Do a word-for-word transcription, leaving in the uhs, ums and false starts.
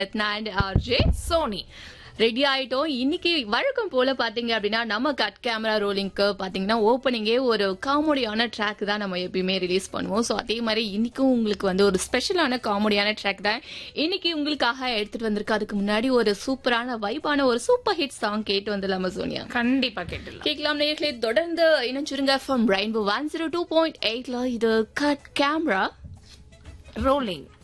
Ratna and RJ Sony ready ஆயிட்டோம். இன்னைக்கு வழக்கம் போல பாத்தீங்க அப்படின்னா நம்ம கட் கேமரா ரோலிங்க்கு பாத்தீங்கன்னா ஓப்பனிங்கே ஒரு காமெடியான ட்ராக் தான் நம்ம எப்பயுமே ரிலீஸ் பண்ணுவோம். ஸோ அதே மாதிரி இன்னைக்கும் உங்களுக்கு வந்து ஒரு ஸ்பெஷலான காமெடியான ட்ராக் தான் இன்னைக்கு உங்களுக்காக எடுத்துட்டு வந்திருக்கு. அதுக்கு முன்னாடி ஒரு சூப்பரான வைபான ஒரு சூப்பர் ஹிட் சாங் கேட்டு வந்துடலாமா சோனியா? கண்டிப்பா கேட்டுலாம் கேட்கலாம் நேயர்களே. தொடர்ந்து இணைஞ்சிருங்க from rainbow one zero two point எயிட்ல இது கட் கேமரா ரோலிங்.